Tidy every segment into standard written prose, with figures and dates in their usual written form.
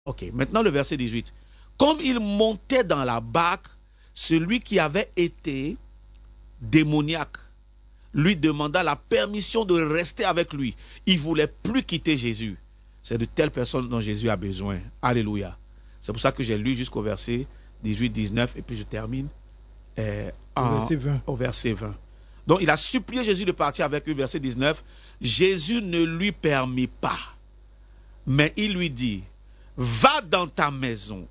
Ok, maintenant le verset 18. Comme il montait dans la barque, celui qui avait été démoniaque lui demanda la permission de rester avec lui. Il ne voulait plus quitter Jésus. C'est de telles personnes dont Jésus a besoin. Alléluia. C'est pour ça que j'ai lu jusqu'au verset 18, 19 et puis je termine au verset 20. Donc il a supplié Jésus de partir avec lui, verset 19. Jésus ne lui permit pas. Mais il lui dit, va dans ta maison,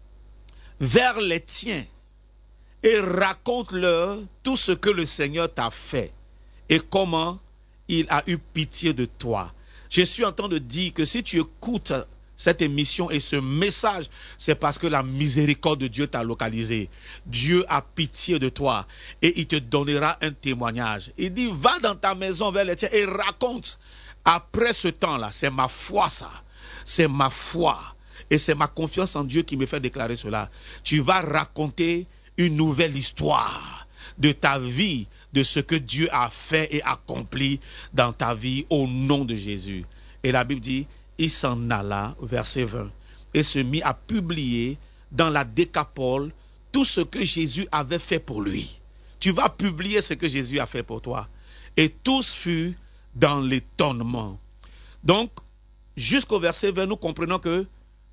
vers les tiens, et raconte-leur tout ce que le Seigneur t'a fait et comment il a eu pitié de toi. Je suis en train de dire que si tu écoutes cette émission et ce message, c'est parce que la miséricorde de Dieu t'a localisé. Dieu a pitié de toi et il te donnera un témoignage. Il dit, va dans ta maison vers les tiens et raconte. Après ce temps-là, c'est ma foi ça. C'est ma foi. Et c'est ma confiance en Dieu qui me fait déclarer cela. Tu vas raconter une nouvelle histoire de ta vie, de ce que Dieu a fait et accompli dans ta vie au nom de Jésus. Et la Bible dit, il s'en alla, verset 20, et se mit à publier dans la Décapole tout ce que Jésus avait fait pour lui. Tu vas publier ce que Jésus a fait pour toi. Et tous furent dans l'étonnement. Donc, jusqu'au verset 20, nous comprenons que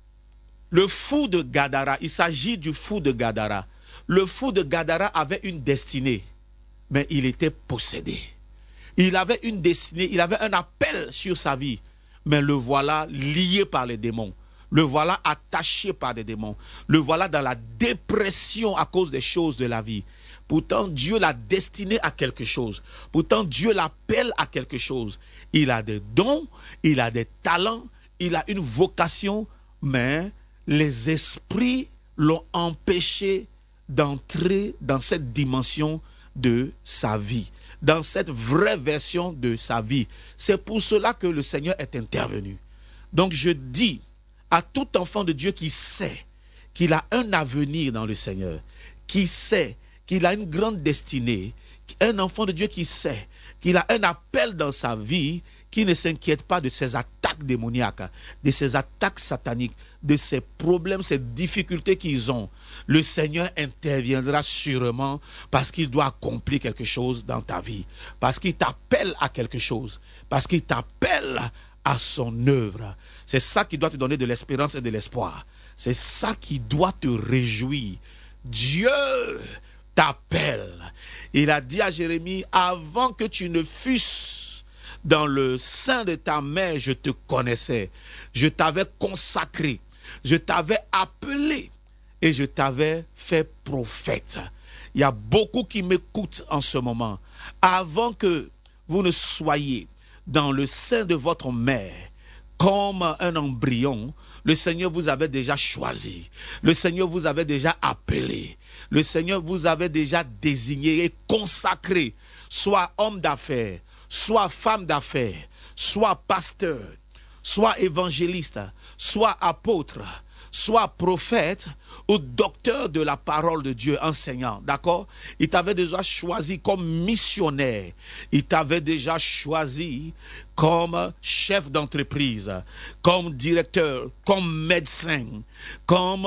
le fou de Gadara, il s'agit du fou de Gadara. Le fou de Gadara avait une destinée, mais il était possédé. Il avait une destinée, il avait un appel sur sa vie, mais le voilà lié par les démons. Le voilà attaché par des démons. Le voilà dans la dépression à cause des choses de la vie. Pourtant, Dieu l'a destiné à quelque chose. Pourtant, Dieu l'appelle à quelque chose. Il a des dons, il a des talents, il a une vocation, mais les esprits l'ont empêché d'entrer dans cette dimension de sa vie, dans cette vraie version de sa vie. C'est pour cela que le Seigneur est intervenu. Donc je dis à tout enfant de Dieu qui sait qu'il a un avenir dans le Seigneur, qui sait qu'il a une grande destinée, un enfant de Dieu qui sait qu'il a un appel dans sa vie, qui ne s'inquiète pas de ses attaques démoniaques, de ses attaques sataniques, de ses problèmes, ses difficultés qu'ils ont. Le Seigneur interviendra sûrement parce qu'il doit accomplir quelque chose dans ta vie, parce qu'il t'appelle à quelque chose, parce qu'il t'appelle à son œuvre. C'est ça qui doit te donner de l'espérance et de l'espoir. C'est ça qui doit te réjouir. Dieu t'appelle. Il a dit à Jérémie, avant que tu ne fusses dans le sein de ta mère, je te connaissais. Je t'avais consacré. Je t'avais appelé. Et je t'avais fait prophète. Il y a beaucoup qui m'écoutent en ce moment. Avant que vous ne soyez dans le sein de votre mère, comme un embryon, le Seigneur vous avait déjà choisi. Le Seigneur vous avait déjà appelé. Le Seigneur vous avait déjà désigné et consacré, soit homme d'affaires, soit femme d'affaires, soit pasteur, soit évangéliste, soit apôtre, soit prophète ou docteur de la parole de Dieu, enseignant, d'accord? Il t'avait déjà choisi comme missionnaire, il t'avait déjà choisi comme chef d'entreprise, comme directeur, comme médecin, comme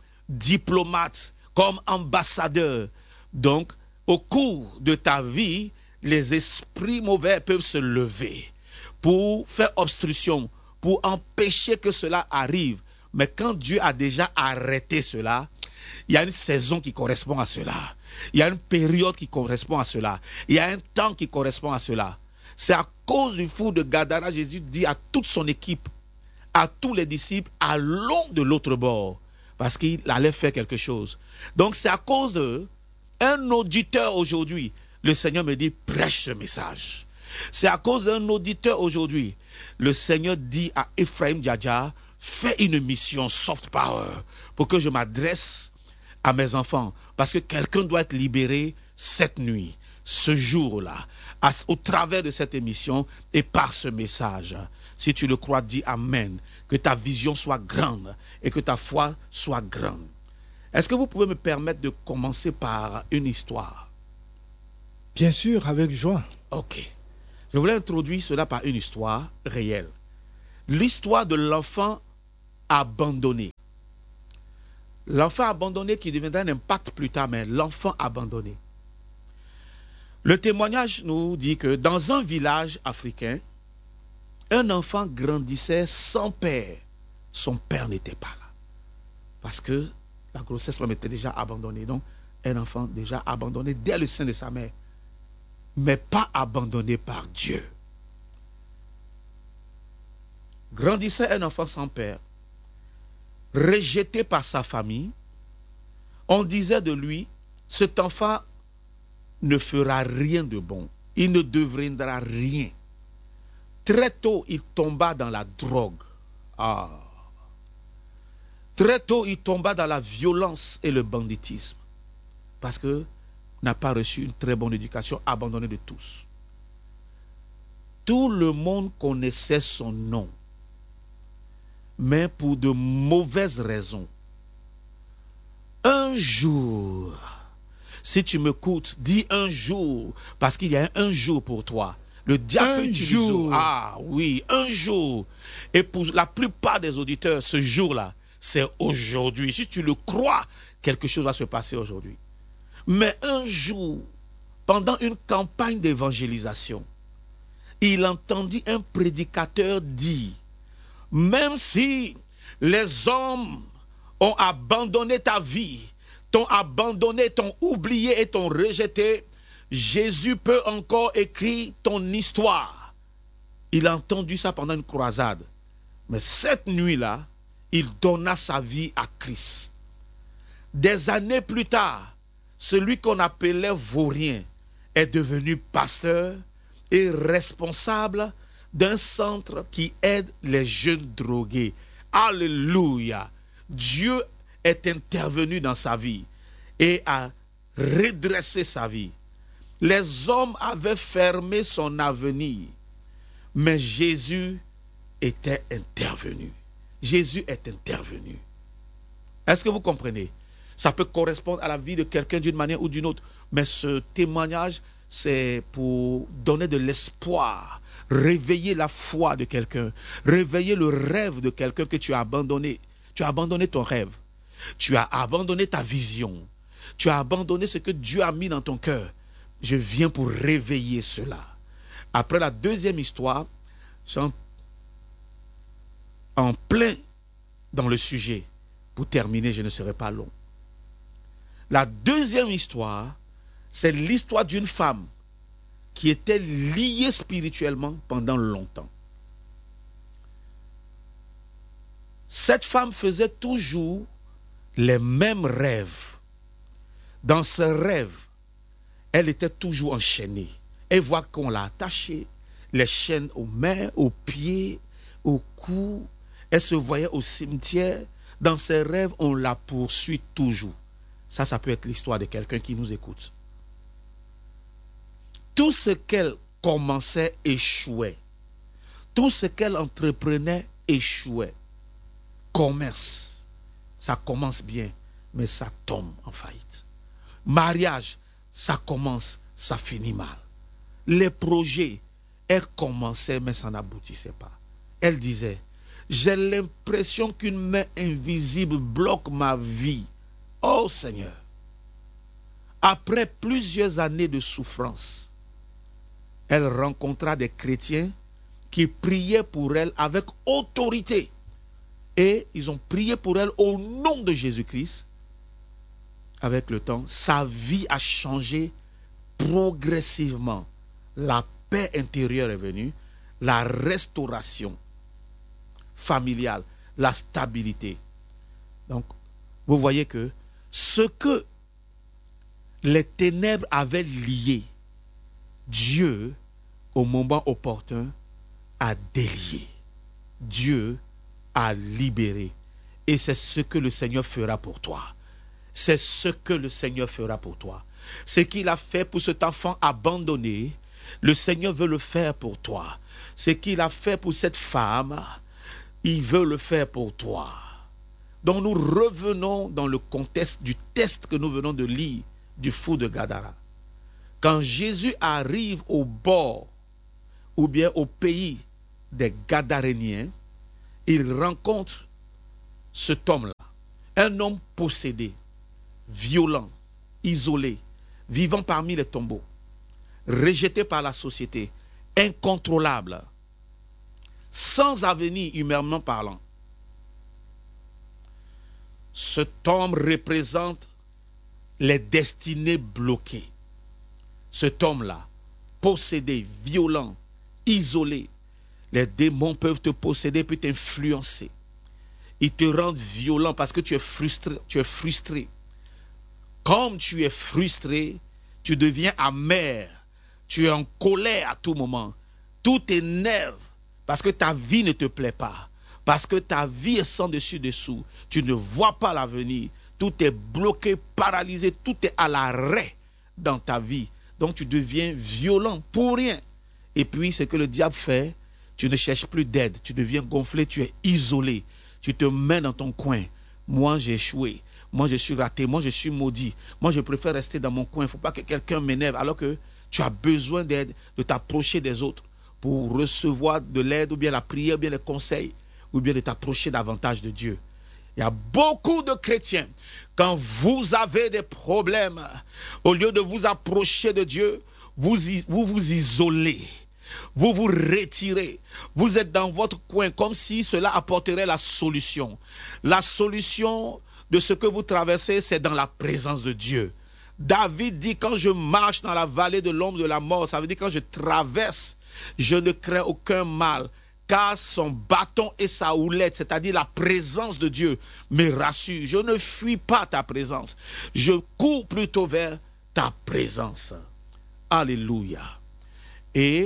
diplomate, comme ambassadeur. Donc, au cours de ta vie, les esprits mauvais peuvent se lever pour faire obstruction, pour empêcher que cela arrive. Mais quand Dieu a déjà arrêté cela, il y a une saison qui correspond à cela. Il y a une période qui correspond à cela. Il y a un temps qui correspond à cela. C'est à cause du fou de Gadara, Jésus dit à toute son équipe, à tous les disciples, allons de l'autre bord. Parce qu'il allait faire quelque chose. Donc c'est à cause d'un auditeur aujourd'hui. Le Seigneur me dit, prêche ce message. C'est à cause d'un auditeur aujourd'hui. Le Seigneur dit à Ephraim Djadja, fais une mission soft power pour que je m'adresse à mes enfants. Parce que quelqu'un doit être libéré cette nuit, ce jour-là, au travers de cette émission et par ce message. Si tu le crois, dis Amen. Que ta vision soit grande et que ta foi soit grande. Est-ce que vous pouvez me permettre de commencer par une histoire? Bien sûr, avec joie. Ok. Je voulais introduire cela par une histoire réelle. L'histoire de l'enfant abandonné. L'enfant abandonné qui deviendra un impact plus tard, mais l'enfant abandonné. Le témoignage nous dit que dans un village africain, un enfant grandissait sans père. Son père n'était pas là. Parce que la grossesse même était déjà abandonnée. Donc, un enfant déjà abandonné dès le sein de sa mère. Mais pas abandonné par Dieu. Grandissait un enfant sans père, rejeté par sa famille. On disait de lui, cet enfant ne fera rien de bon. Il ne deviendra rien. Très tôt, il tomba dans la drogue. Très tôt, il tomba dans la violence et le banditisme. Parce qu'il n'a pas reçu une très bonne éducation, abandonné de tous. Tout le monde connaissait son nom, mais pour de mauvaises raisons. Un jour, si tu m'écoutes, dis un jour, parce qu'il y a un jour pour toi. Le diable utilise. Ah oui, un jour. Et pour la plupart des auditeurs, ce jour-là, c'est aujourd'hui. Si tu le crois, quelque chose va se passer aujourd'hui. Mais un jour, pendant une campagne d'évangélisation, il entendit un prédicateur dire, même si les hommes ont abandonné ta vie, t'ont abandonné, t'ont oublié et t'ont rejeté, Jésus peut encore écrire ton histoire. Il a entendu ça pendant une croisade. Mais cette nuit-là, il donna sa vie à Christ. Des années plus tard, celui qu'on appelait vaurien est devenu pasteur et responsable d'un centre qui aide les jeunes drogués. Alléluia! Dieu est intervenu dans sa vie et a redressé sa vie. Les hommes avaient fermé son avenir, mais Jésus était intervenu. Jésus est intervenu. Est-ce que vous comprenez? Ça peut correspondre à la vie de quelqu'un d'une manière ou d'une autre, mais ce témoignage, c'est pour donner de l'espoir, réveiller la foi de quelqu'un, réveiller le rêve de quelqu'un que tu as abandonné. Tu as abandonné ton rêve, tu as abandonné ta vision, tu as abandonné ce que Dieu a mis dans ton cœur. Je viens pour réveiller cela. Après la deuxième histoire, en plein dans le sujet. Pour terminer, je ne serai pas long. La deuxième histoire, c'est l'histoire d'une femme qui était liée spirituellement pendant longtemps. Cette femme faisait toujours les mêmes rêves. Dans ses rêves, elle était toujours enchaînée. Elle voit qu'on l'a attachée, les chaînes aux mains, aux pieds, au cou. Elle se voyait au cimetière. Dans ses rêves, on la poursuit toujours. Ça peut être l'histoire de quelqu'un qui nous écoute. Tout ce qu'elle commençait échouait. Tout ce qu'elle entreprenait échouait. Commerce, ça commence bien, mais ça tombe en faillite. Mariage, ça commence, ça finit mal. Les projets, elle commençait, mais ça n'aboutissait pas. Elle disait, j'ai l'impression qu'une main invisible bloque ma vie. Oh Seigneur, après plusieurs années de souffrance, elle rencontra des chrétiens qui priaient pour elle avec autorité. Et ils ont prié pour elle au nom de Jésus-Christ. Avec le temps, sa vie a changé progressivement. La paix intérieure est venue, la restauration familiale, la stabilité. Donc, vous voyez que ce que les ténèbres avaient lié, Dieu, au moment opportun, a délié. Dieu a libéré. Et c'est ce que le Seigneur fera pour toi. C'est ce que le Seigneur fera pour toi. Ce qu'il a fait pour cet enfant abandonné, le Seigneur veut le faire pour toi. Ce qu'il a fait pour cette femme, il veut le faire pour toi. Donc nous revenons dans le contexte du texte que nous venons de lire du fou de Gadara. Quand Jésus arrive au bord ou bien au pays des Gadaréniens, il rencontre cet homme-là, un homme possédé, violent, isolé, vivant parmi les tombeaux, rejeté par la société, incontrôlable, sans avenir humainement parlant. Cet homme représente les destinées bloquées. Cet homme-là, possédé, violent, isolé, les démons peuvent te posséder, puis t'influencer. Ils te rendent violent parce que tu es frustré. Tu es frustré. Comme tu es frustré, tu deviens amer. Tu es en colère à tout moment. Tout t'énerve parce que ta vie ne te plaît pas. Parce que ta vie est sans dessus dessous. Tu ne vois pas l'avenir. Tout est bloqué, paralysé. Tout est à l'arrêt dans ta vie. Donc tu deviens violent pour rien. Et puis ce que le diable fait, tu ne cherches plus d'aide. Tu deviens gonflé, tu es isolé. Tu te mets dans ton coin. Moi j'ai échoué. Moi je suis raté. Moi je suis maudit. Moi je préfère rester dans mon coin. Il ne faut pas que quelqu'un m'énerve. Alors que tu as besoin d'aide, de t'approcher des autres pour recevoir de l'aide ou bien la prière, ou bien les conseils, ou bien de t'approcher davantage de Dieu. Il y a beaucoup de chrétiens, quand vous avez des problèmes, au lieu de vous approcher de Dieu, vous vous isolez, vous vous retirez, vous êtes dans votre coin comme si cela apporterait la solution. La solution de ce que vous traversez, c'est dans la présence de Dieu. David dit, quand je marche dans la vallée de l'ombre de la mort, ça veut dire quand je traverse, je ne crains aucun mal, car son bâton et sa houlette, c'est-à-dire la présence de Dieu, me rassure. Je ne fuis pas ta présence. Je cours plutôt vers ta présence. Alléluia. Et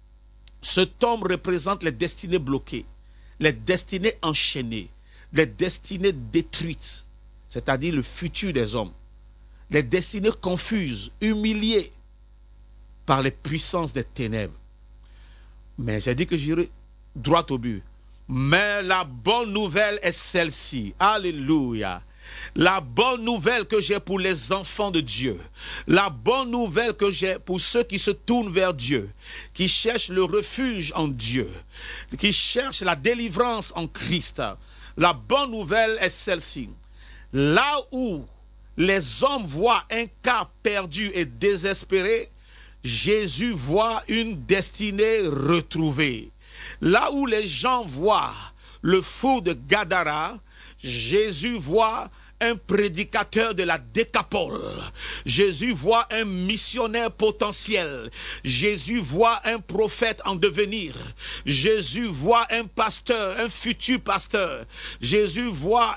cet homme représente les destinées bloquées, les destinées enchaînées, les destinées détruites, c'est-à-dire le futur des hommes, les destinées confuses, humiliées par les puissances des ténèbres. Mais j'ai dit que j'irai droit au but. Mais la bonne nouvelle est celle-ci. Alléluia. La bonne nouvelle que j'ai pour les enfants de Dieu, la bonne nouvelle que j'ai pour ceux qui se tournent vers Dieu, qui cherchent le refuge en Dieu, qui cherchent la délivrance en Christ, la bonne nouvelle est celle-ci. Là où les hommes voient un cas perdu et désespéré, Jésus voit une destinée retrouvée. Là où les gens voient le fou de Gadara, Jésus voit un prédicateur de la Décapole. Jésus voit un missionnaire potentiel. Jésus voit un prophète en devenir. Jésus voit un pasteur, un futur pasteur. Jésus voit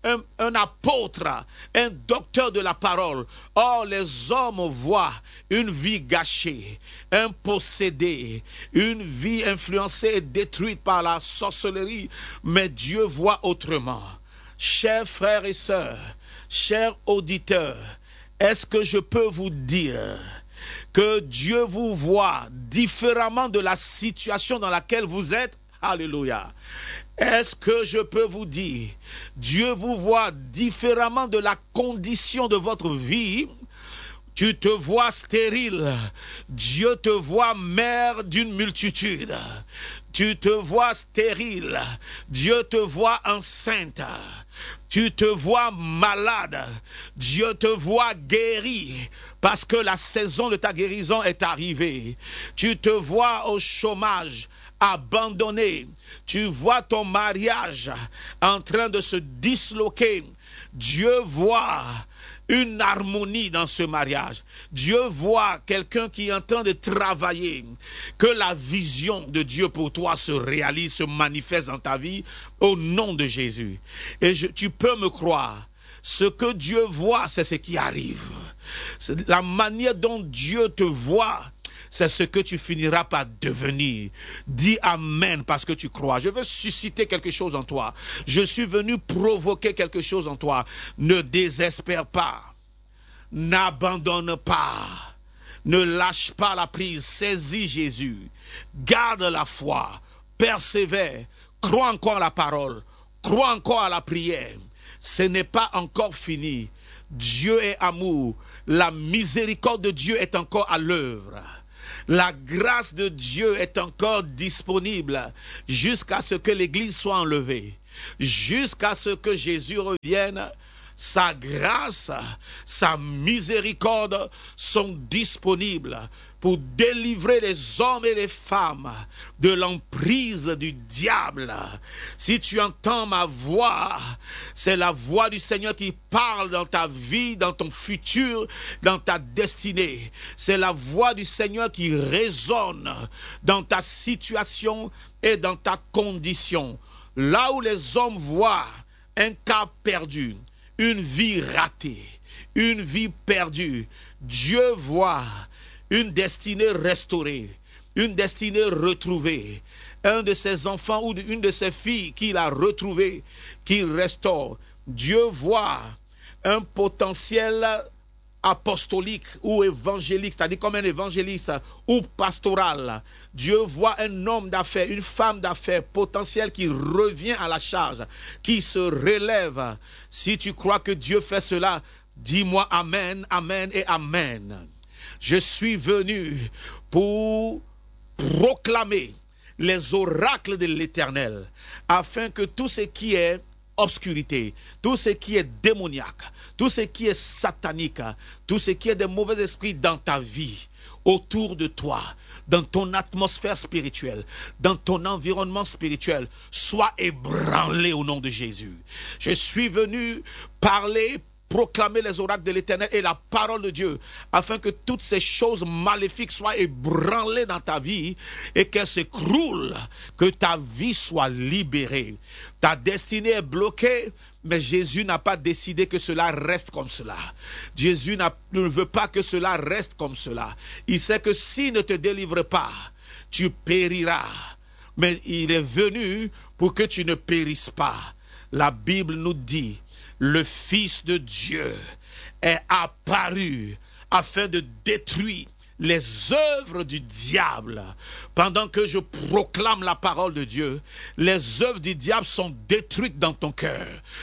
un apôtre, un docteur de la parole. Or, les hommes voient une vie gâchée, un possédé, une vie influencée et détruite par la sorcellerie. Mais Dieu voit autrement. Chers frères et sœurs, chers auditeurs, est-ce que je peux vous dire que Dieu vous voit différemment de la situation dans laquelle vous êtes? Alléluia. Est-ce que je peux vous dire, Dieu vous voit différemment de la condition de votre vie? Tu te vois stérile, Dieu te voit mère d'une multitude. Tu te vois stérile, Dieu te voit enceinte. Tu te vois malade, Dieu te voit guéri, parce que la saison de ta guérison est arrivée. Tu te vois au chômage, abandonné. Tu vois ton mariage en train de se disloquer. Dieu voit une harmonie dans ce mariage. Dieu voit quelqu'un qui est en train de travailler, que la vision de Dieu pour toi se réalise, se manifeste dans ta vie au nom de Jésus. Et tu peux me croire, ce que Dieu voit, c'est ce qui arrive. La manière dont Dieu te voit, c'est ce que tu finiras par devenir. Dis Amen parce que tu crois. Je veux susciter quelque chose en toi. Je suis venu provoquer quelque chose en toi. Ne désespère pas. N'abandonne pas. Ne lâche pas la prise. Saisis Jésus. Garde la foi. Persévère. Crois encore à la parole. Crois encore à la prière. Ce n'est pas encore fini. Dieu est amour. La miséricorde de Dieu est encore à l'œuvre. La grâce de Dieu est encore disponible jusqu'à ce que l'Église soit enlevée. jusqu'à ce que Jésus revienne. Sa grâce, sa miséricorde sont disponibles pour délivrer les hommes et les femmes de l'emprise du diable. Si tu entends ma voix, c'est la voix du Seigneur qui parle dans ta vie, dans ton futur, dans ta destinée. C'est la voix du Seigneur qui résonne dans ta situation et dans ta condition. Là où les hommes voient un cas perdu, une vie ratée, une vie perdue, Dieu voit une destinée restaurée, une destinée retrouvée. Un de ses enfants ou une de ses filles qu'il a retrouvé, qu'il restaure. Dieu voit un potentiel apostolique ou évangélique, c'est-à-dire comme un évangéliste ou pastoral. Dieu voit un homme d'affaires, une femme d'affaires potentielle qui revient à la charge, qui se relève. Si tu crois que Dieu fait cela, dis-moi amen, amen et amen. Je suis venu pour proclamer les oracles de l'Éternel, afin que tout ce qui est obscurité, tout ce qui est démoniaque, tout ce qui est satanique, tout ce qui est des mauvais esprits dans ta vie, autour de toi, dans ton atmosphère spirituelle, dans ton environnement spirituel, soit ébranlé au nom de Jésus. Je suis venu parler, proclamer les oracles de l'Éternel et la parole de Dieu, afin que toutes ces choses maléfiques soient ébranlées dans ta vie et qu'elles s'écroulent, que ta vie soit libérée. Ta destinée est bloquée, mais Jésus n'a pas décidé que cela reste comme cela. Jésus ne veut pas que cela reste comme cela. Il sait que s'il ne te délivre pas, tu périras. Mais il est venu pour que tu ne périsses pas. La Bible nous dit, le Fils de Dieu est apparu afin de détruire les œuvres du diable. Pendant que je proclame la parole de Dieu, les œuvres du diable sont détruites dans ton cœur.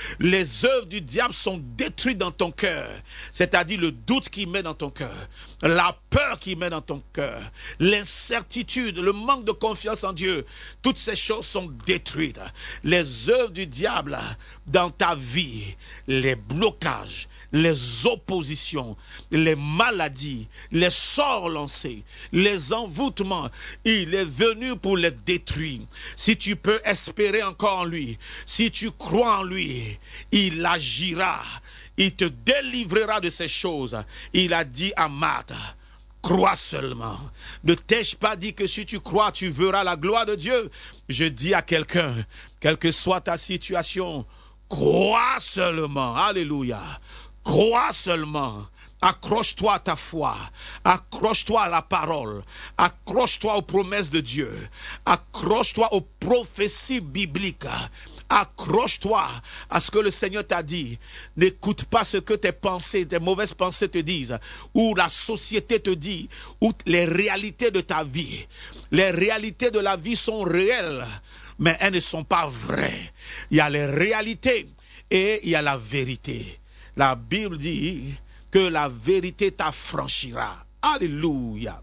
Les œuvres du diable sont détruites dans ton cœur. C'est-à-dire le doute qu'il met dans ton cœur, la peur qu'il met dans ton cœur, l'incertitude, le manque de confiance en Dieu. Toutes ces choses sont détruites. Les œuvres du diable dans ta vie, les blocages, les oppositions, les maladies, les sorts lancés, les envoûtements, il est venu pour les détruire. Si tu peux espérer encore en lui, si tu crois en lui, il agira, il te délivrera de ces choses. Il a dit à Marthe, crois seulement. Ne t'ai-je pas dit que si tu crois, tu verras la gloire de Dieu? Je dis à quelqu'un, quelle que soit ta situation, crois seulement. Alléluia. Crois seulement. Accroche-toi à ta foi, accroche-toi à la parole, accroche-toi aux promesses de Dieu, accroche-toi aux prophéties bibliques, accroche-toi à ce que le Seigneur t'a dit. N'écoute pas ce que tes pensées, tes mauvaises pensées te disent, ou la société te dit, ou les réalités de ta vie. Les réalités de la vie sont réelles, mais elles ne sont pas vraies. Il y a les réalités et il y a la vérité. La Bible dit que la vérité t'affranchira. Alléluia.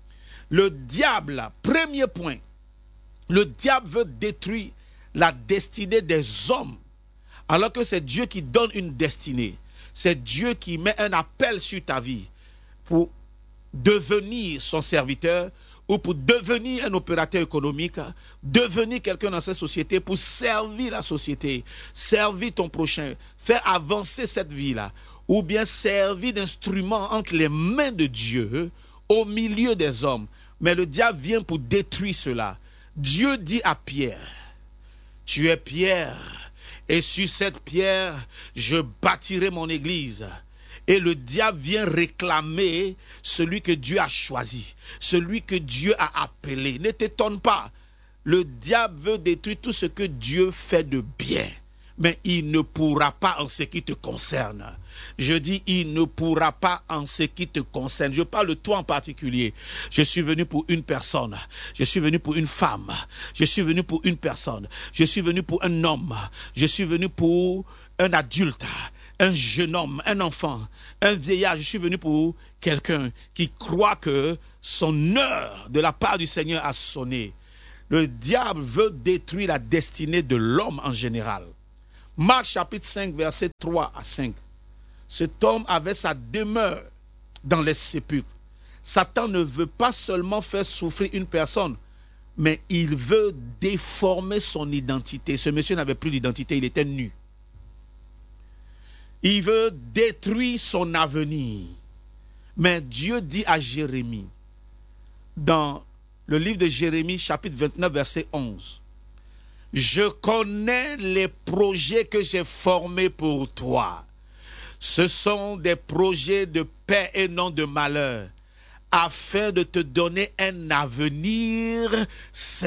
Le diable, premier point, le diable veut détruire la destinée des hommes, alors que c'est Dieu qui donne une destinée. C'est Dieu qui met un appel sur ta vie pour devenir son serviteur ou pour devenir un opérateur économique, devenir quelqu'un dans cette société pour servir la société, servir ton prochain, faire avancer cette vie-là, ou bien servir d'instrument entre les mains de Dieu au milieu des hommes. Mais le diable vient pour détruire cela. Dieu dit à Pierre, tu es Pierre, et sur cette pierre, je bâtirai mon église. Et le diable vient réclamer celui que Dieu a choisi, celui que Dieu a appelé. Ne t'étonne pas, le diable veut détruire tout ce que Dieu fait de bien. Mais il ne pourra pas en ce qui te concerne. Je dis, il ne pourra pas en ce qui te concerne. Je parle de toi en particulier. Je suis venu pour une personne. Je suis venu pour une femme. Je suis venu pour une personne. Je suis venu pour un homme. Je suis venu pour un adulte, un jeune homme, un enfant, un vieillard. Je suis venu pour quelqu'un qui croit que son heure de la part du Seigneur a sonné. Le diable veut détruire la destinée de l'homme en général. Marc chapitre 5, versets 3 à 5. Cet homme avait sa demeure dans les sépulcres. Satan ne veut pas seulement faire souffrir une personne, mais il veut déformer son identité. Ce monsieur n'avait plus d'identité, il était nu. Il veut détruire son avenir. Mais Dieu dit à Jérémie, dans le livre de Jérémie, chapitre 29, verset 11, « Je connais les projets que j'ai formés pour toi. Ce sont des projets de paix et non de malheur, afin de te donner un avenir certain. »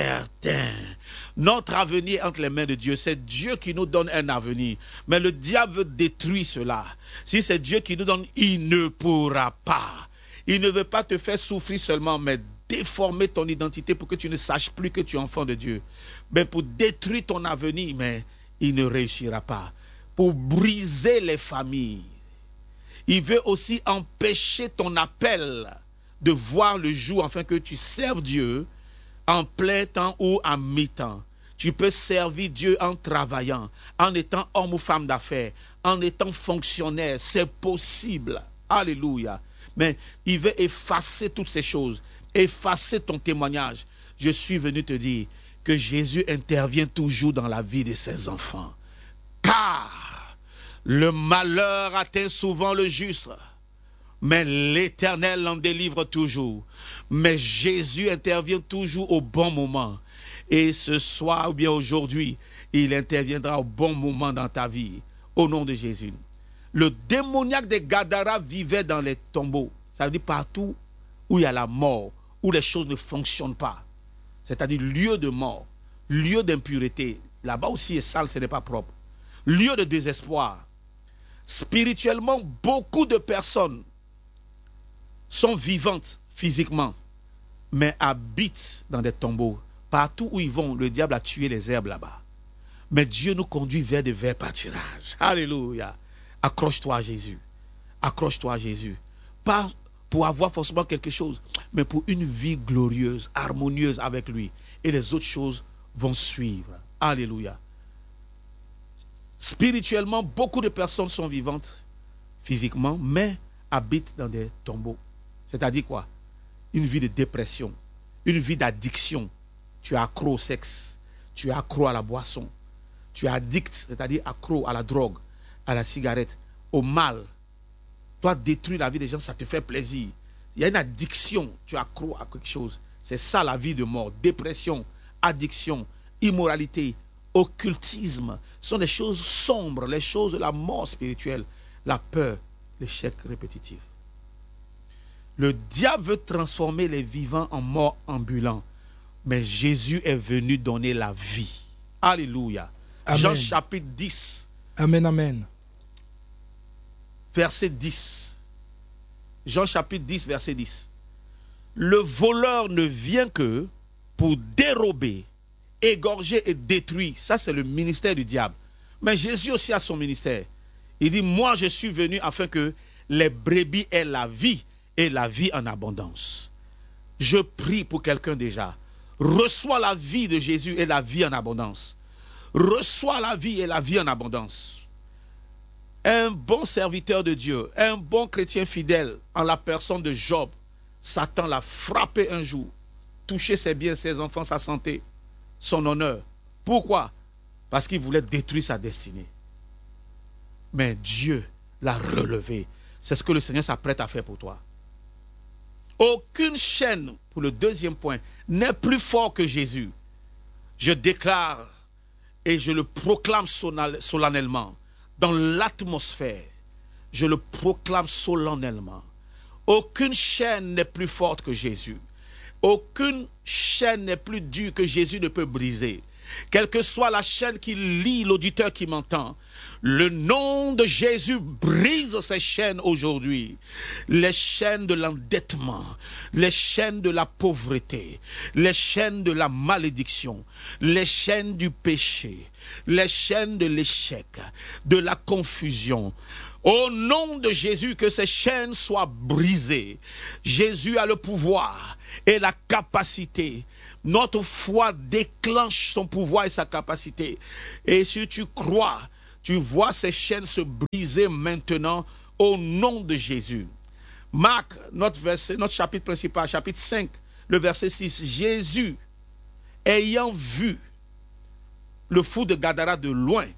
Notre avenir est entre les mains de Dieu. C'est Dieu qui nous donne un avenir. Mais le diable veut détruire cela. Si c'est Dieu qui nous donne, il ne pourra pas. Il ne veut pas te faire souffrir seulement, mais déformer ton identité pour que tu ne saches plus que tu es enfant de Dieu. Mais pour détruire ton avenir, mais il ne réussira pas. Pour briser les familles. Il veut aussi empêcher ton appel de voir le jour afin que tu serves Dieu en plein temps ou en mi-temps. Tu peux servir Dieu en travaillant, en étant homme ou femme d'affaires, en étant fonctionnaire. C'est possible. Alléluia. Mais il veut effacer toutes ces choses, effacer ton témoignage. Je suis venu te dire que Jésus intervient toujours dans la vie de ses enfants. Car le malheur atteint souvent le juste, mais l'Éternel l'en délivre toujours. Mais Jésus intervient toujours au bon moment. Et ce soir ou bien aujourd'hui, il interviendra au bon moment dans ta vie. Au nom de Jésus. Le démoniaque des Gadara vivait dans les tombeaux. Ça veut dire partout où il y a la mort, où les choses ne fonctionnent pas. C'est-à-dire lieu de mort, lieu d'impureté. Là-bas aussi est sale, ce n'est pas propre. Lieu de désespoir. Spirituellement, beaucoup de personnes sont vivantes physiquement, mais habitent dans des tombeaux. Partout où ils vont, le diable a tué les herbes là-bas. Mais Dieu nous conduit vers de verts pâturages. Alléluia. Accroche-toi à Jésus. Accroche-toi à Jésus. Pas pour avoir forcément quelque chose, mais pour une vie glorieuse, harmonieuse avec lui. Et les autres choses vont suivre. Alléluia. Spirituellement, beaucoup de personnes sont vivantes physiquement, mais habitent dans des tombeaux. C'est-à-dire quoi? Une vie de dépression, une vie d'addiction. Tu es accro au sexe, tu es accro à la boisson, tu es addict, c'est-à-dire accro à la drogue, à la cigarette, au mal. Toi, détruire la vie des gens, ça te fait plaisir. Il y a une addiction, tu es accro à quelque chose. C'est ça la vie de mort. Dépression, addiction, immoralité, occultisme. Ce sont des choses sombres, les choses de la mort spirituelle, la peur, l'échec répétitif. Le diable veut transformer les vivants en morts ambulants. Mais Jésus est venu donner la vie. Alléluia. Amen. Jean chapitre 10. Amen, amen. Verset 10. Jean chapitre 10, verset 10. Le voleur ne vient que pour dérober, égorger et détruire. Ça, c'est le ministère du diable. Mais Jésus aussi a son ministère. Il dit, moi, je suis venu afin que les brebis aient la vie et la vie en abondance. Je prie pour quelqu'un déjà. Reçois la vie de Jésus et la vie en abondance. Reçois la vie et la vie en abondance. Un bon serviteur de Dieu, un bon chrétien fidèle en la personne de Job, Satan l'a frappé un jour, touché ses biens, ses enfants, sa santé, son honneur. Pourquoi? Parce qu'il voulait détruire sa destinée. Mais Dieu l'a relevé. C'est ce que le Seigneur s'apprête à faire pour toi. Aucune chaîne, pour le deuxième point, n'est plus fort que Jésus. Je déclare et je le proclame solennellement dans l'atmosphère. Je le proclame solennellement. Aucune chaîne n'est plus forte que Jésus. Aucune chaîne n'est plus dure que Jésus ne peut briser. Quelle que soit la chaîne qui lie l'auditeur qui m'entend, le nom de Jésus brise ces chaînes aujourd'hui. Les chaînes de l'endettement, les chaînes de la pauvreté, les chaînes de la malédiction, les chaînes du péché, les chaînes de l'échec, de la confusion. Au nom de Jésus, que ces chaînes soient brisées. Jésus a le pouvoir et la capacité Notre foi déclenche son pouvoir et sa capacité. Et si tu crois, tu vois ces chaînes se briser maintenant au nom de Jésus. Marc, notre chapitre principal, chapitre 5, le verset 6. Jésus, ayant vu le fou de Gadara de loin,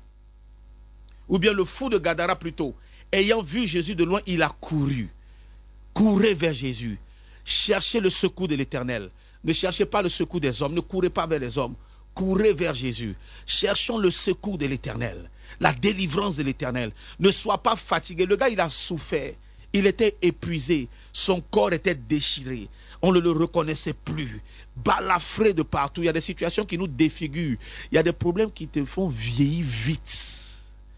ou bien le fou de Gadara plutôt, ayant vu Jésus de loin, il a couru. Courez vers Jésus. Cherchez le secours de l'Éternel. Ne cherchez pas le secours des hommes. Ne courez pas vers les hommes. Courez vers Jésus. Cherchons le secours de l'Éternel. La délivrance de l'Éternel. Ne sois pas fatigué. Le gars, il a souffert. Il était épuisé. Son corps était déchiré. On ne le reconnaissait plus. Balafré de partout. Il y a des situations qui nous défigurent. Il y a des problèmes qui te font vieillir vite.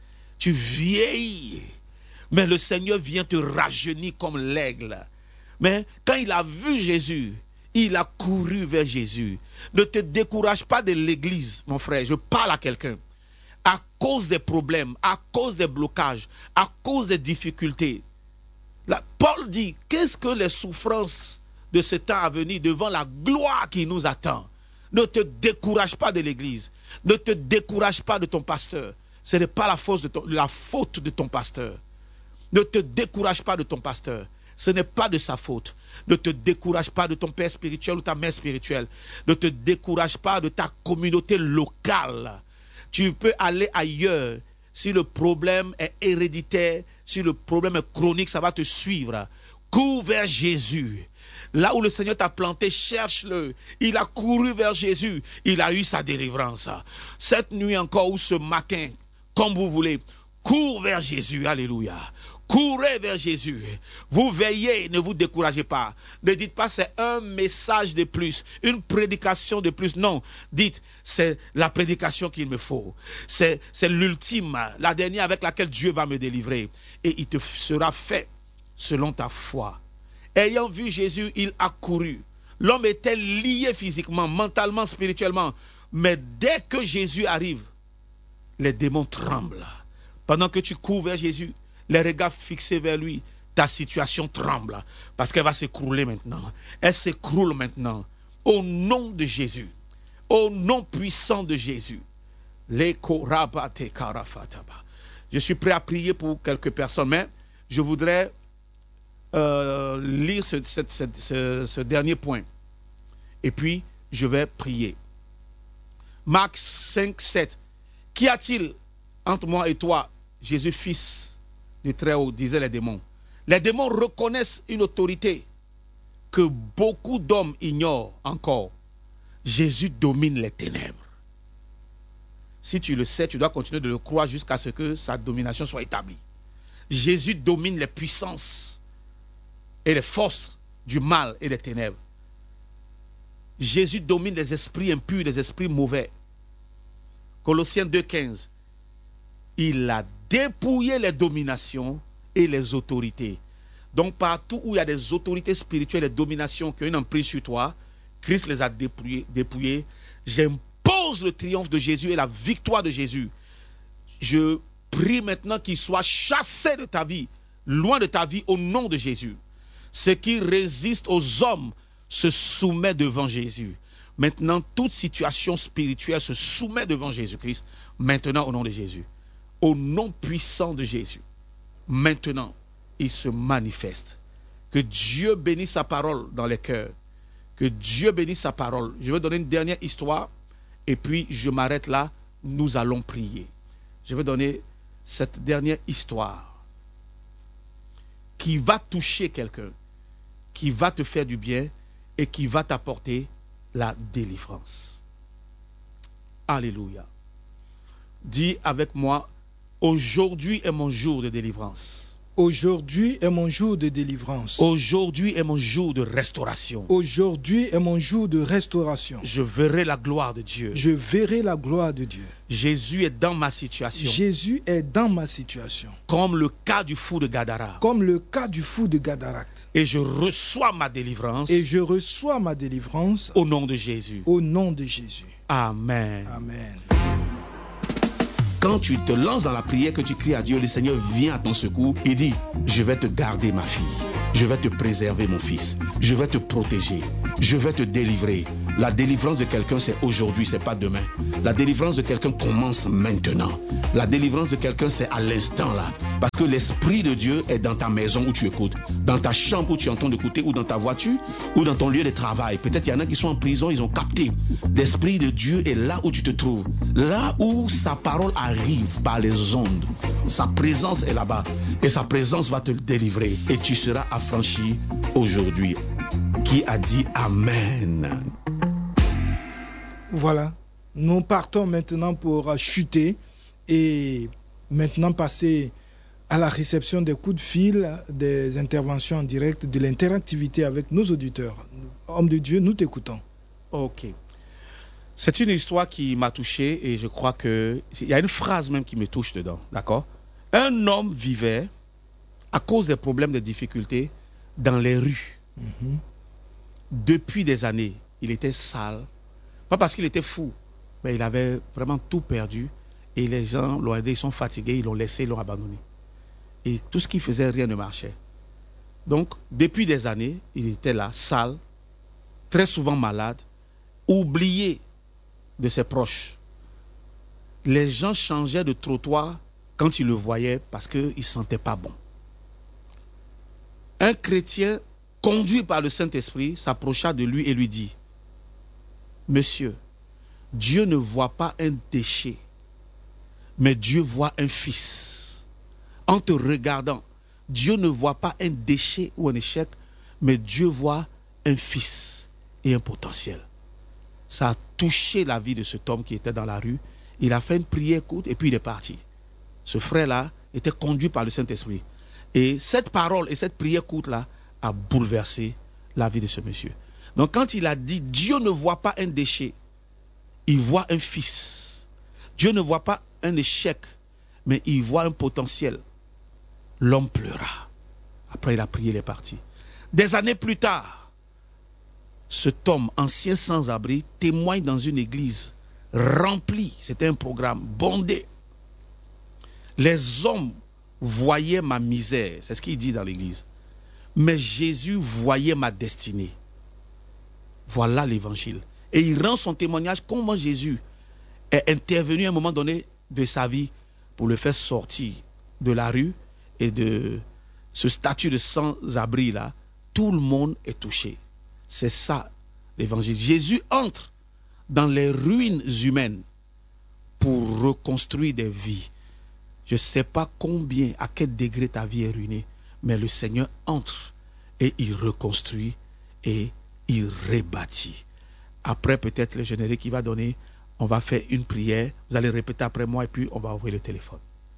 Tu vieillis. Mais le Seigneur vient te rajeunir comme l'aigle. Mais quand il a vu Jésus, il a couru vers Jésus. Ne te décourage pas de l'église, mon frère. Je parle à quelqu'un. À cause des problèmes, à cause des blocages, à cause des difficultés. Là, Paul dit, qu'est-ce que les souffrances de ce temps à venir devant la gloire qui nous attend? Ne te décourage pas de l'église. Ne te décourage pas de ton pasteur. Ce n'est pas la faute de ton pasteur. Ne te décourage pas de ton pasteur. Ce n'est pas de sa faute. Ne te décourage pas de ton père spirituel ou ta mère spirituelle. Ne te décourage pas de ta communauté locale. Tu peux aller ailleurs. Si le problème est héréditaire, si le problème est chronique, ça va te suivre. Cours vers Jésus. Là où le Seigneur t'a planté, cherche-le. Il a couru vers Jésus. Il a eu sa délivrance. Cette nuit encore ou ce matin, comme vous voulez, cours vers Jésus. Alléluia. Courez vers Jésus. Vous veillez, ne vous découragez pas. Ne dites pas c'est un message de plus, une prédication de plus. Non, dites c'est la prédication qu'il me faut. C'est l'ultime, la dernière avec laquelle Dieu va me délivrer. Et il te sera fait selon ta foi. Ayant vu Jésus, il a couru. L'homme était lié physiquement, mentalement, spirituellement. Mais dès que Jésus arrive, les démons tremblent. Pendant que tu cours vers Jésus, les regards fixés vers lui, ta situation tremble. Parce qu'elle va s'écrouler maintenant. Elle s'écroule maintenant. Au nom de Jésus. Au nom puissant de Jésus. Je suis prêt à prier pour quelques personnes, mais je voudrais lire ce dernier point. Et puis, je vais prier. Marc 5, 7. Qu'y a-t-il entre moi et toi, Jésus, fils du Très-Haut, disaient les démons. Les démons reconnaissent une autorité que beaucoup d'hommes ignorent encore. Jésus domine les ténèbres. Si tu le sais, tu dois continuer de le croire jusqu'à ce que sa domination soit établie. Jésus domine les puissances et les forces du mal et des ténèbres. Jésus domine les esprits impurs, les esprits mauvais. Colossiens 2,15. Il a dépouillé les dominations et les autorités. Donc partout où il y a des autorités spirituelles et des dominations qui ont une emprise sur toi, Christ les a dépouillées. J'impose le triomphe de Jésus et la victoire de Jésus. Je prie maintenant qu'il soit chassé de ta vie, loin de ta vie, au nom de Jésus. Ce qui résiste aux hommes se soumet devant Jésus. Maintenant, toute situation spirituelle se soumet devant Jésus-Christ. Maintenant, au nom de Jésus. Au nom puissant de Jésus. Maintenant, il se manifeste. Que Dieu bénisse sa parole dans les cœurs. Que Dieu bénisse sa parole. Je vais donner une dernière histoire. Et puis, je m'arrête là. Nous allons prier. Je vais donner cette dernière histoire. Qui va toucher quelqu'un. Qui va te faire du bien. Et qui va t'apporter la délivrance. Alléluia. Dis avec moi. Aujourd'hui est mon jour de délivrance. Aujourd'hui est mon jour de délivrance. Aujourd'hui est mon jour de restauration. Aujourd'hui est mon jour de restauration. Je verrai la gloire de Dieu. Je verrai la gloire de Dieu. Jésus est dans ma situation. Jésus est dans ma situation. Comme le cas du fou de Gadara. Comme le cas du fou de Gadara. Et je reçois ma délivrance. Et je reçois ma délivrance. Au nom de Jésus. Au nom de Jésus. Amen. Amen. Quand tu te lances dans la prière, que tu cries à Dieu, le Seigneur vient à ton secours et dit, je vais te garder ma fille, je vais te préserver mon fils, je vais te protéger, je vais te délivrer. La délivrance de quelqu'un, c'est aujourd'hui, c'est pas demain. La délivrance de quelqu'un commence maintenant. La délivrance de quelqu'un, c'est à l'instant là. Parce que l'Esprit de Dieu est dans ta maison où tu écoutes, dans ta chambre où tu entends écouter, ou dans ta voiture, ou dans ton lieu de travail. Peut-être il y en a qui sont en prison, ils ont capté. L'Esprit de Dieu est là où tu te trouves. Là où sa parole arrive par les ondes. Sa présence est là-bas. Et sa présence va te délivrer. Et tu seras affranchi aujourd'hui. Qui a dit Amen? Voilà. Nous partons maintenant pour chuter et maintenant passer à la réception des coups de fil, des interventions en direct, de l'interactivité avec nos auditeurs. Homme de Dieu, nous t'écoutons. Ok. C'est une histoire qui m'a touché et je crois qu'il y a une phrase même qui me touche dedans. D'accord? Un homme vivait, à cause des problèmes, des difficultés, dans les rues. Depuis des années. Il était sale. Pas parce qu'il était fou, mais il avait vraiment tout perdu. Et les gens l'ont aidé, ils sont fatigués, ils l'ont laissé, ils l'ont abandonné. Et tout ce qu'il faisait, rien ne marchait. Donc, depuis des années, il était là, sale, très souvent malade, oublié de ses proches. Les gens changeaient de trottoir quand ils le voyaient parce qu'ils ne se sentaient pas bon. Un chrétien conduit par le Saint-Esprit s'approcha de lui et lui dit: Monsieur, Dieu ne voit pas un déchet, mais Dieu voit un fils. En te regardant, Dieu ne voit pas un déchet ou un échec, mais Dieu voit un fils et un potentiel. Ça a touché la vie de cet homme qui était dans la rue. Il a fait une prière courte et puis il est parti. Ce frère-là était conduit par le Saint-Esprit. Et cette parole et cette prière courte-là a bouleversé la vie de ce monsieur. Donc quand il a dit Dieu ne voit pas un déchet, il voit un fils. Dieu ne voit pas un échec, mais il voit un potentiel. L'homme pleura. Après il a prié, il est parti. Des années plus tard, cet homme ancien sans-abri témoigne dans une église remplie. C'était un programme bondé. Les hommes voyaient ma misère. C'est ce qu'il dit dans l'église. Mais Jésus voyait ma destinée. Voilà l'évangile. Et il rend son témoignage comment Jésus est intervenu à un moment donné de sa vie pour le faire sortir de la rue et de ce statut de sans-abri là. Tout le monde est touché. C'est ça l'évangile. Jésus entre dans les ruines humaines pour reconstruire des vies. Je ne sais pas combien, à quel degré ta vie est ruinée, mais le Seigneur entre et il reconstruit et il rebâtit. Après peut-être le générique qui va donner, on va faire une prière, vous allez répéter après moi et puis on va ouvrir le téléphone.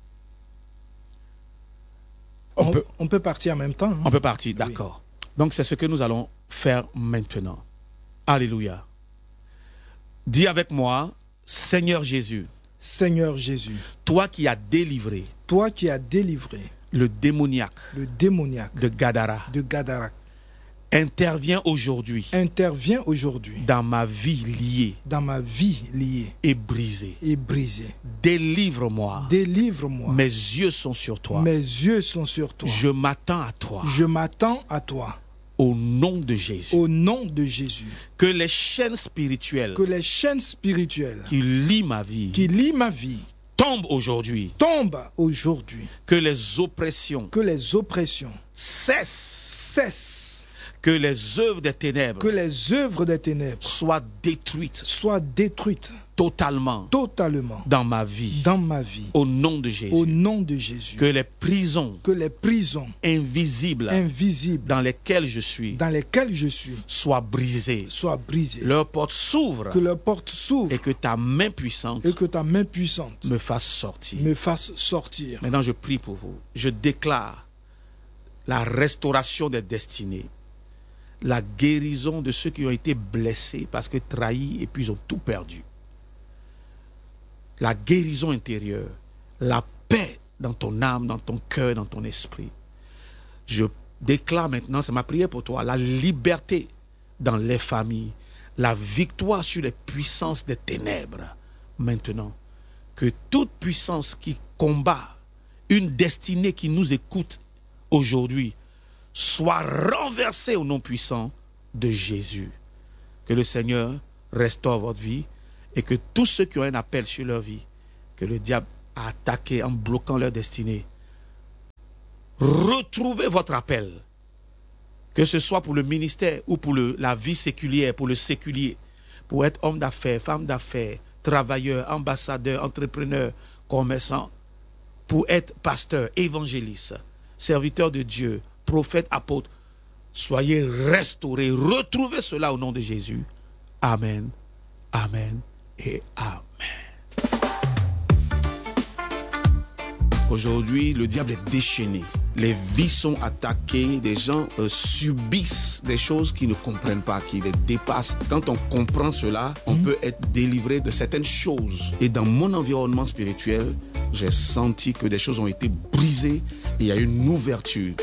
On peut partir en même temps. On peut partir, d'accord. Oui. Donc c'est ce que nous allons faire maintenant. Alléluia. Dis avec moi, Seigneur Jésus. Seigneur Jésus. Toi qui as délivré. Toi qui as délivré. Le démoniaque. Le démoniaque. De Gadara. De Gadara. Interviens aujourd'hui. Interviens aujourd'hui. Dans ma vie liée. Dans ma vie liée. Et brisée. Et brisée. Délivre-moi. Délivre-moi. Mes yeux sont sur toi. Mes yeux sont sur toi. Je m'attends à toi. Je m'attends à toi. Au nom de Jésus. Au nom de Jésus. Que les chaînes spirituelles. Que les chaînes spirituelles. Qui lient ma vie. Qui lient ma vie. Tombent aujourd'hui. Tombent aujourd'hui. Que les oppressions. Que les oppressions. Cessent. Que les œuvres des ténèbres. Que les œuvres des ténèbres. Soient détruites. Soient détruites. Totalement. Totalement. Dans ma vie. Dans ma vie. Au nom de Jésus. Au nom de Jésus. Que les prisons. Que les prisons. Invisibles. Invisibles. Dans lesquelles je suis. Dans lesquelles je suis. Soient brisées. Soient brisées. Leurs portes s'ouvrent. Que leurs portes s'ouvrent. Et que ta main puissante. Et que ta main puissante. Me fasse sortir. Me fasse sortir. Maintenant je prie pour vous. Je déclare la restauration des destinées. La guérison de ceux qui ont été blessés parce que trahis et puis ils ont tout perdu. La guérison intérieure, la paix dans ton âme, dans ton cœur, dans ton esprit. Je déclare maintenant, c'est ma prière pour toi, la liberté dans les familles, la victoire sur les puissances des ténèbres. Maintenant, que toute puissance qui combat une destinée qui nous écoute aujourd'hui, soit renversé au nom puissant de Jésus. Que le Seigneur restaure votre vie et que tous ceux qui ont un appel sur leur vie, que le diable a attaqué en bloquant leur destinée, retrouvez votre appel. Que ce soit pour le ministère ou pour la vie séculière, pour le séculier, pour être homme d'affaires, femme d'affaires, travailleur, ambassadeur, entrepreneur, commerçant, pour être pasteur, évangéliste, serviteur de Dieu, prophète, apôtre, soyez restaurés, retrouvez cela au nom de Jésus. Amen, amen et amen. Aujourd'hui, le diable est déchaîné. Les vies sont attaquées, des gens subissent des choses qu'ils ne comprennent pas, qui les dépassent. Quand on comprend cela, on peut être délivré de certaines choses. Et dans mon environnement spirituel, j'ai senti que des choses ont été brisées et il y a une ouverture.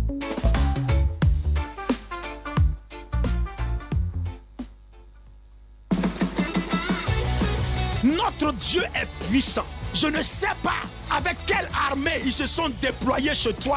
Notre Dieu est puissant. Je ne sais pas avec quelle armée ils se sont déployés chez toi.